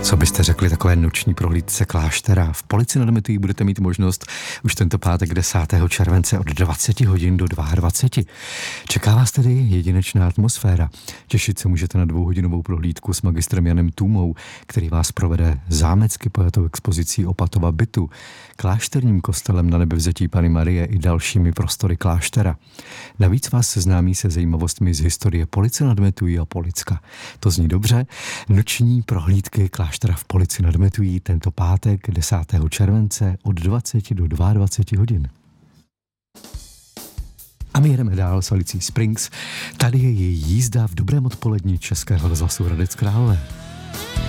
Co byste řekli takové noční prohlídce kláštera? V Polici nad Metují budete mít možnost už tento pátek 10. července od 20 hodin do 22. Čeká vás tedy jedinečná atmosféra. Těšit se můžete na 2hodinovou prohlídku s magistrem Janem Tůmou, který vás provede zámecky pojatou expozicí Opatova bytu, klášterním kostelem Na Nebevzetí Panny Marie i dalšími prostory kláštera. Navíc vás seznámí se zajímavostmi z historie Police nad Metují a Policka. To zní dobře. Noční prohlídky kláštera v Polici nad Metují tento pátek 10. července od 20 do 22 hodin. A my jedeme dál s Alicí Springs. Tady je její jízda v dobrém odpolední Českého rozhlasu Hradec Králové.